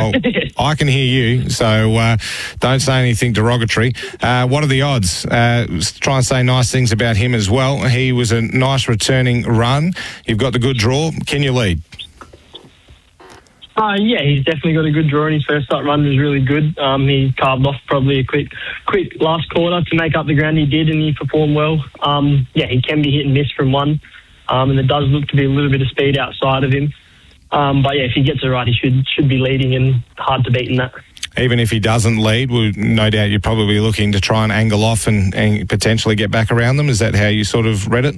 Well, I can hear you, so don't say anything derogatory. What are the odds? Try and say nice things about him as well. He was a nice returning run. You've got the good draw. Can you lead? Yeah, he's definitely got a good draw, and his first up run was really good. He carved off probably a quick last quarter to make up the ground he did, and he performed well. He can be hit and miss from one, and there does look to be a little bit of speed outside of him. If he gets it right, he should be leading, and hard to beat in that. Even if he doesn't lead, no doubt you're probably looking to try and angle off and potentially get back around them. Is that how you sort of read it?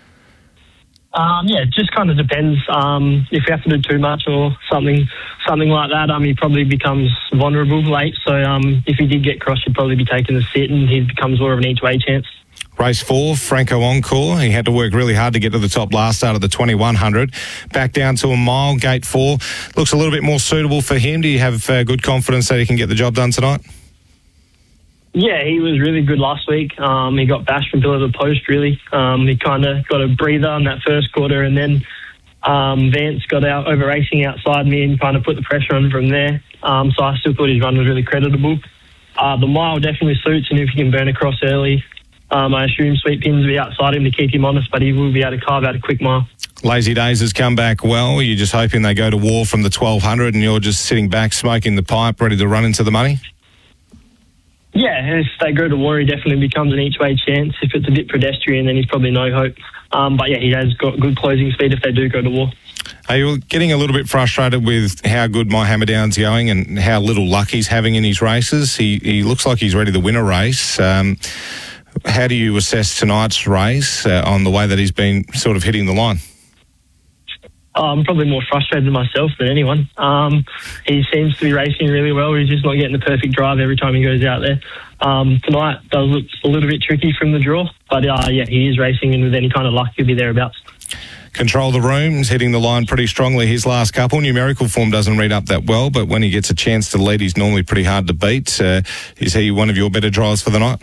It just kind of depends. If you have to do too much or something like that, he probably becomes vulnerable late. So if he did get crossed, he'd probably be taking a sit, and he becomes more of an each-way chance. Race 4, Franco Encore. He had to work really hard to get to the top last start of the 2100. Back down to a mile, gate 4. Looks a little bit more suitable for him. Do you have good confidence that he can get the job done tonight? Yeah, he was really good last week. He got bashed from pillar to post, really. He kind of got a breather in that first quarter, and then Vance got out over racing outside me and kind of put the pressure on from there. So I still thought his run was really creditable. The mile definitely suits, and if he can burn across early, I assume Sweet Pins will be outside him to keep him honest, but he will be able to carve out a quick mile. Lazy Days has come back well. You're just hoping they go to war from the 1200 and you're just sitting back, smoking the pipe, ready to run into the money? Yeah, if they go to war, he definitely becomes an each-way chance. If it's a bit pedestrian, then he's probably no hope. He has got good closing speed if they do go to war. Are you getting a little bit frustrated with how good Mohammedan's going and how little luck he's having in his races? He looks like he's ready to win a race. How do you assess tonight's race on the way that he's been sort of hitting the line? I'm probably more frustrated myself than anyone. He seems to be racing really well. He's just not getting the perfect drive every time he goes out there. Tonight does look a little bit tricky from the draw, but he is racing, and with any kind of luck, he'll be thereabouts. Control the Rooms, hitting the line pretty strongly his last couple. Numerical form doesn't read up that well, but when he gets a chance to lead, he's normally pretty hard to beat. Is he one of your better drivers for the night?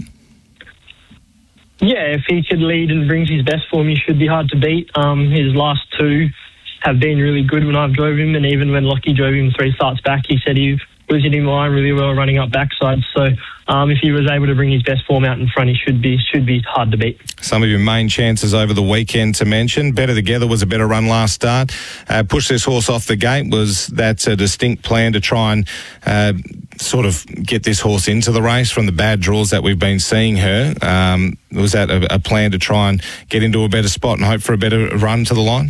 Yeah, if he could lead and brings his best form, he should be hard to beat. His last two have been really good when I've drove him, and even when Lockie drove him 3 starts back, he said he was hitting the line really well, running up backside. So if he was able to bring his best form out in front, he should be hard to beat. Some of your main chances over the weekend to mention. Better Together was a better run last start. Push This Horse off the gate. That's a distinct plan to try and sort of get this horse into the race from the bad draws that we've been seeing her. Was that a plan to try and get into a better spot and hope for a better run to the line?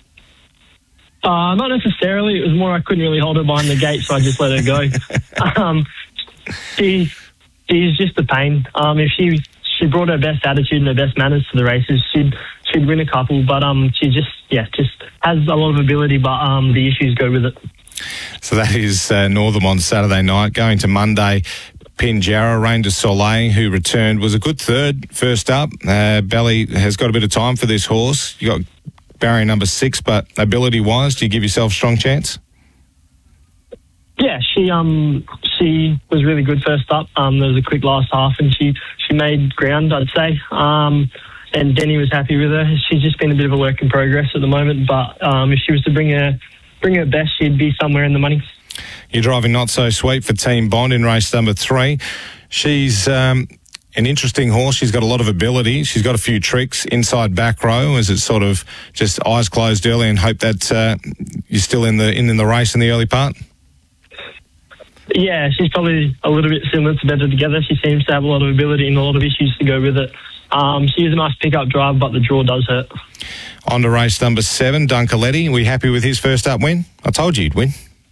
Not necessarily. It was more I couldn't really hold her behind the gate, so I just let her go. She's just a pain. If she brought her best attitude and her best manners to the races, she'd win a couple. But she just has a lot of ability, but the issues go with it. So that is Northam on Saturday night. Going to Monday, Pinjarra, Rain de Soleil, who returned, was a good third first up. Belly has got a bit of time for this horse. You got barrier number 6, but ability-wise, do you give yourself a strong chance? Yeah, she was really good first up. There was a quick last half, and she made ground, I'd say. And Denny was happy with her. She's just been a bit of a work in progress at the moment, but if she was to bring her best, she'd be somewhere in the money. You're driving Not So Sweet for Team Bond in race number 3. She's an interesting horse. She's got a lot of ability. She's got a few tricks inside back row. Is it sort of just eyes closed early and hope that you're still in the race in the early part? Yeah, she's probably a little bit similar to Better Together. She seems to have a lot of ability and a lot of issues to go with it. She is a nice pickup drive, but the draw does hurt. On to race number 7, Duncoletti. Are we happy with his first up win? I told you he'd win.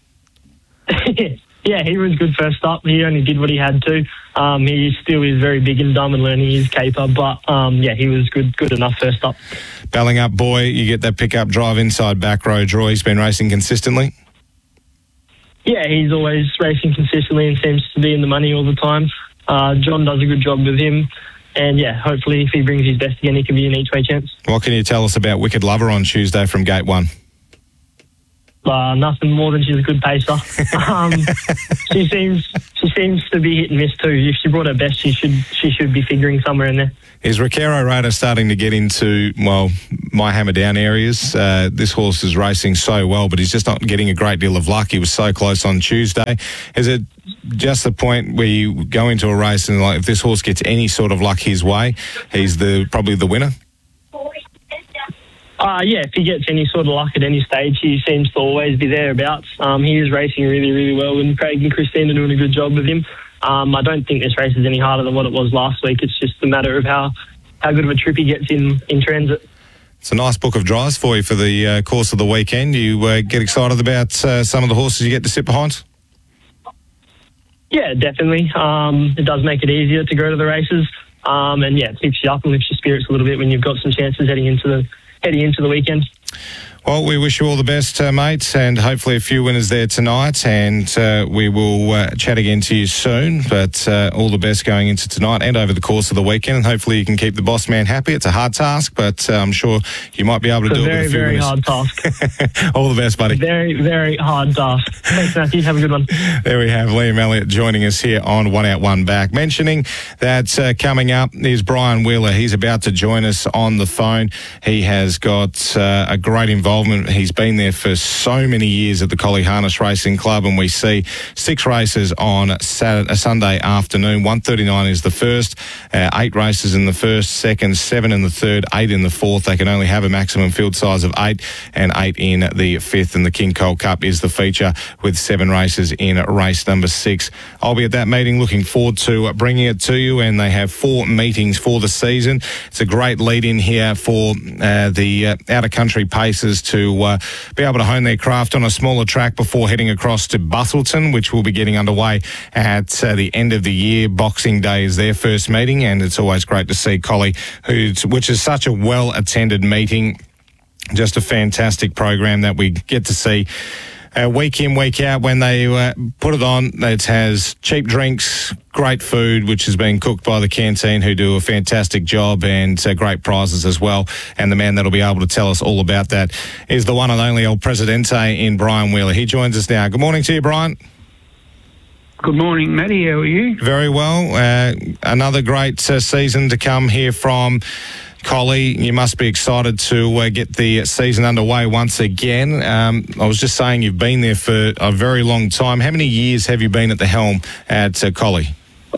Yeah, he was good first up. He only did what he had to. He still is very big and dumb and learning his caper, but he was good enough first up. Belling Up Boy, you get that pickup drive inside back row draw. He's been racing consistently. Yeah, he's always racing consistently and seems to be in the money all the time. John does a good job with him. And, hopefully if he brings his best again, he can be an each-way chance. What can you tell us about Wicked Lover on Tuesday from Gate 1? nothing more than she's a good pacer. She seems to be hit and miss too. If she brought her best, she should be figuring somewhere in there. Is Recaro Rata starting to get into, well, my hammer down areas? This horse is racing so well, but he's just not getting a great deal of luck. He was so close on Tuesday. Is it just the point where you go into a race and, like, if this horse gets any sort of luck his way, he's probably the winner? Yeah, if he gets any sort of luck at any stage, he seems to always be thereabouts. He is racing really, really well, and Craig and Christine are doing a good job with him. I don't think this race is any harder than what it was last week. It's just a matter of how good of a trip he gets in transit. It's a nice book of drives for you for the course of the weekend. You get excited about some of the horses you get to sit behind? Yeah, definitely. It does make it easier to go to the races. And yeah, it keeps you up and lifts your spirits a little bit when you've got some chances heading into the weekend. Well, we wish you all the best, mate, and hopefully a few winners there tonight, and we will chat again to you soon, but all the best going into tonight and over the course of the weekend, and hopefully you can keep the boss man happy. It's a hard task, but I'm sure you might be able to do it with a few very winners. Hard task. All the best, buddy. Very, very hard task. Thanks, Matthew. Have a good one. There we have Liam Elliott joining us here on One Out, One Back. Mentioning that coming up is Brian Wheeler. He's about to join us on the phone. He has got a great involvement. He's been there for so many years at the Collie Harness Racing Club, and we see 6 races on Sunday afternoon. 1:39 is the first, 8 races in the first, second, 7 in the third, 8 in the fourth. They can only have a maximum field size of 8, and 8 in the fifth. And the King Cole Cup is the feature with 7 races in race number 6. I'll be at that meeting, looking forward to bringing it to you, and they have 4 meetings for the season. It's a great lead in here for the outer country pacers to be able to hone their craft on a smaller track before heading across to Busselton, which will be getting underway at the end of the year. Boxing Day is their first meeting, and it's always great to see Collie, which is such a well-attended meeting. Just a fantastic program that we get to see week in, week out. When they put it on, it has cheap drinks, great food, which has been cooked by the canteen, who do a fantastic job, and great prizes as well. And the man that'll be able to tell us all about that is the one and only El Presidente in Brian Wheeler. He joins us now. Good morning to you, Brian. Good morning, Matty. How are you? Very well. Another great season to come here from Collie. You must be excited to get the season underway once again. I was just saying you've been there for a very long time. How many years have you been at the helm at Collie?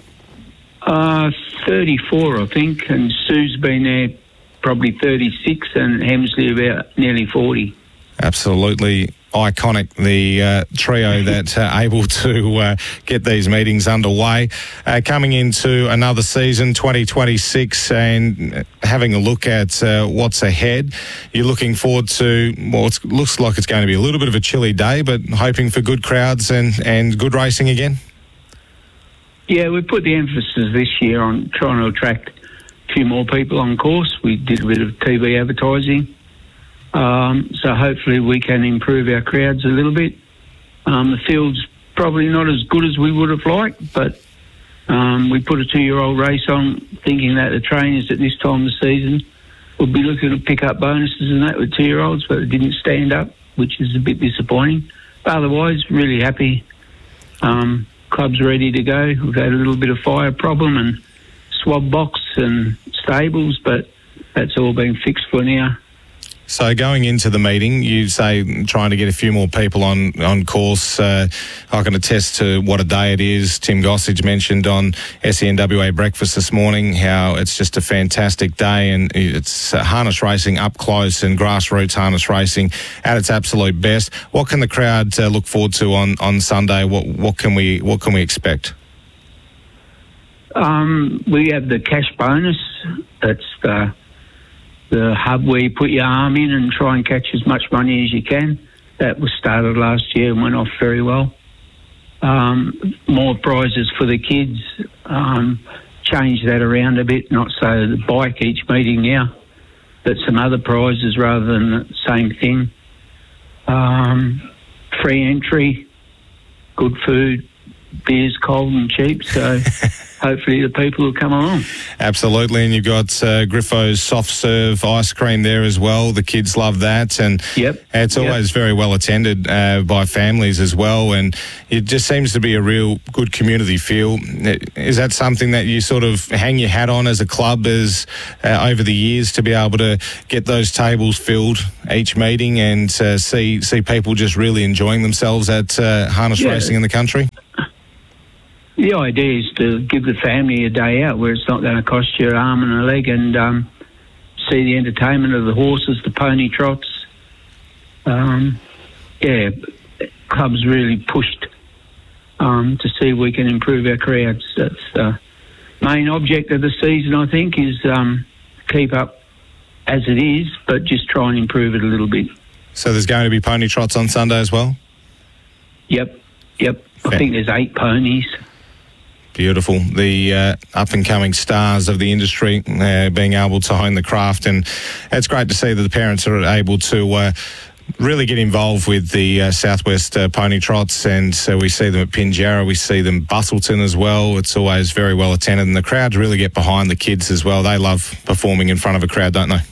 34, I think, and Sue's been there probably 36, and Hemsley about nearly 40. Absolutely iconic, the trio that are able to get these meetings underway. Coming into another season, 2026, and having a look at what's ahead, you're looking forward to, well, it looks like it's going to be a little bit of a chilly day, but hoping for good crowds and good racing again? Yeah, we put the emphasis this year on trying to attract a few more people on course. We did a bit of TV advertising. So hopefully we can improve our crowds a little bit. The field's probably not as good as we would have liked, but we put a 2-year-old race on thinking that the trainers at this time of the season would be looking to pick up bonuses and that with 2-year-olds, but it didn't stand up, which is a bit disappointing. But otherwise, really happy. Club's ready to go. We've had a little bit of fire problem and swab box and stables, but that's all been fixed for now. So going into the meeting, you say trying to get a few more people on course. I can attest to what a day it is. Tim Gossage mentioned on SENWA Breakfast this morning how it's just a fantastic day, and it's harness racing up close and grassroots harness racing at its absolute best. What can the crowd look forward to on Sunday? What can we expect? We have the cash bonus. That's the hub where you put your arm in and try and catch as much money as you can. That was started last year and went off very well. More prizes for the kids. Change that around a bit, not so the bike each meeting now, but some other prizes rather than the same thing. Free entry, good food, beer's cold and cheap, so hopefully the people will come along. Absolutely, and you've got Griffo's soft serve ice cream there as well. The kids love that, and it's always very well attended by families as well, and it just seems to be a real good community feel. Is that something that you sort of hang your hat on as a club as over the years, to be able to get those tables filled each meeting and see people just really enjoying themselves at harness racing in the country? The idea is to give the family a day out where it's not going to cost you an arm and a leg, and see the entertainment of the horses, the pony trots. Clubs really pushed to see if we can improve our crowds. That's the main object of the season, I think, is keep up as it is, but just try and improve it a little bit. So there's going to be pony trots on Sunday as well? Yep. I think there's 8 ponies. Beautiful. The up-and-coming stars of the industry being able to hone the craft, and it's great to see that the parents are able to really get involved with the Southwest Pony Trots, and so we see them at Pinjarra, we see them Bustleton as well. It's always very well attended, and the crowds really get behind the kids as well. They love performing in front of a crowd, don't they?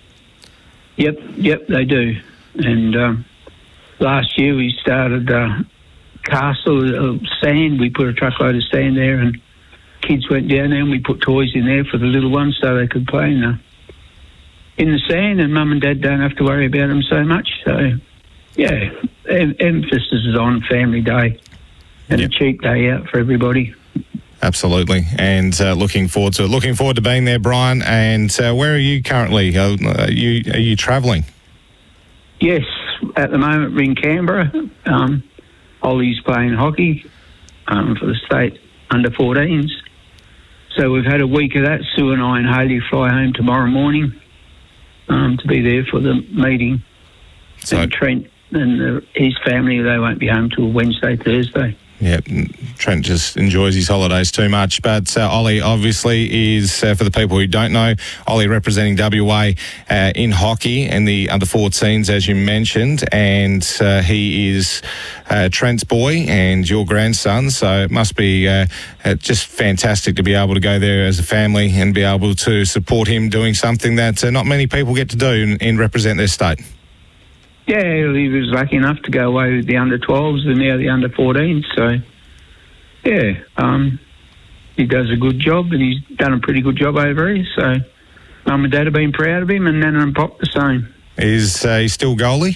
Yep, they do. And last year we started Castle sand. We put a truckload of sand there, and kids went down there, and we put toys in there for the little ones so they could play in the sand, and Mum and Dad don't have to worry about them so much. So, emphasis is on family day and a cheap day out for everybody. Absolutely, and looking forward to it. Looking forward to being there, Brian. And where are you currently? Are you travelling? Yes, at the moment we're in Canberra. Ollie's playing hockey for the state under-14s. So we've had a week of that. Sue and I and Haley fly home tomorrow morning to be there for the meeting. So, and Trent and his family, they won't be home till Wednesday, Thursday. Yeah, Trent just enjoys his holidays too much. But Ollie obviously is, for the people who don't know, Ollie representing WA in hockey and the under-14s, as you mentioned, and he is Trent's boy and your grandson, so it must be just fantastic to be able to go there as a family and be able to support him doing something that not many people get to do and represent their state. Yeah, he was lucky enough to go away with the under-12s and now the under-14s. So, he does a good job, and he's done a pretty good job over here. So, Mum and Dad have been proud of him, and Nana and Pop the same. Is he still goalie?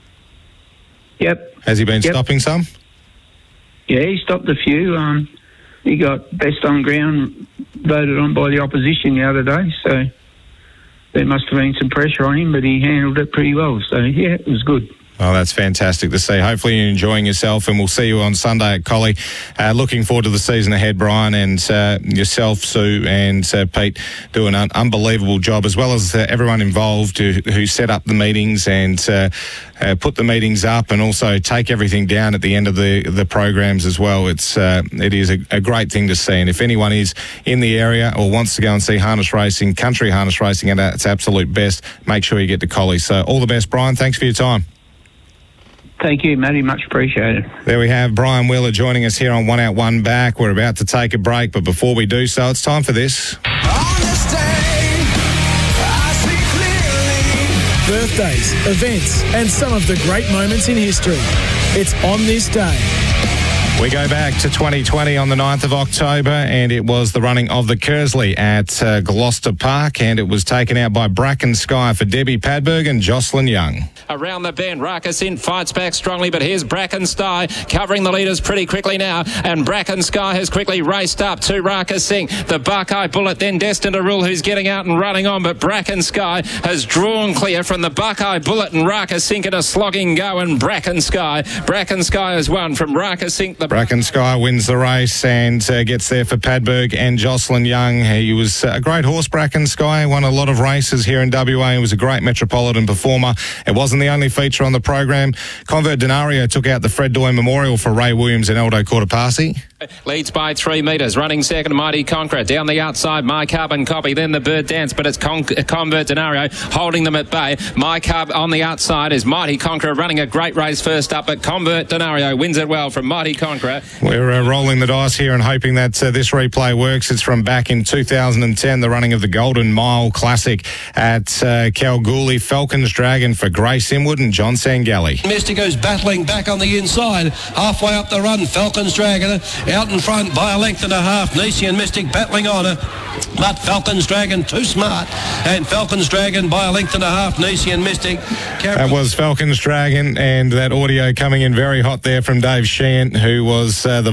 Yep. Has he been stopping some? Yeah, he stopped a few. He got best on ground voted on by the opposition the other day, so there must have been some pressure on him, but he handled it pretty well. So, it was good. Oh, that's fantastic to see. Hopefully you're enjoying yourself, and we'll see you on Sunday at Collie. Looking forward to the season ahead, Brian, and yourself, Sue, and Pete do an unbelievable job, as well as everyone involved who set up the meetings and put the meetings up, and also take everything down at the end of the programs as well. It is a great thing to see, and if anyone is in the area or wants to go and see harness racing, country harness racing at its absolute best, make sure you get to Collie. So all the best, Brian. Thanks for your time. Thank you, Matty. Much appreciated. There we have Brian Wheeler joining us here on One Out, One Back. We're about to take a break, but before we do so, it's time for this. On this day, I see clearly. Birthdays, events, and some of the great moments in history. It's On This Day. We go back to 2020 on the 9th of October, and it was the running of the Kersley at Gloucester Park, and it was taken out by Bracken Sky for Debbie Padberg and Jocelyn Young. Around the bend, Rakusin fights back strongly, but here's Bracken Sky covering the leaders pretty quickly now, and Bracken Sky has quickly raced up to Rakusin. The Buckeye Bullet then destined to rule, who's getting out and running on, but Bracken Sky has drawn clear from the Buckeye Bullet, and Rakusin in a slogging go, and Bracken Sky has won from Rakusin. Bracken Sky wins the race and gets there for Padberg and Jocelyn Young. He was a great horse, Bracken Sky, won a lot of races here in WA. He was a great metropolitan performer. It wasn't the only feature on the program. Convert Denario took out the Fred Doyle Memorial for Ray Williams and Aldo Cortopassi. Leads by 3 metres. Running second, Mighty Conqueror. Down the outside, My Carbon Copy. Then the Bird Dance, but it's Convert Denario holding them at bay. My Carb on the outside is Mighty Conqueror running a great race first up, but Convert Denario wins it well from Mighty Conqueror. Brad. We're rolling the dice here and hoping that this replay works. It's from back in 2010, the running of the Golden Mile Classic at Kalgoorlie. Falcons Dragon for Grace Inwood and John Sangalli. Mystico's battling back on the inside, halfway up the run. Falcons Dragon out in front by a length and a half. Nisi and Mystic battling on her, but Falcons Dragon too smart, and Falcons Dragon by a length and a half. Nisi and Mystic. That was Falcons Dragon, and that audio coming in very hot there from Dave Sheehan, who was the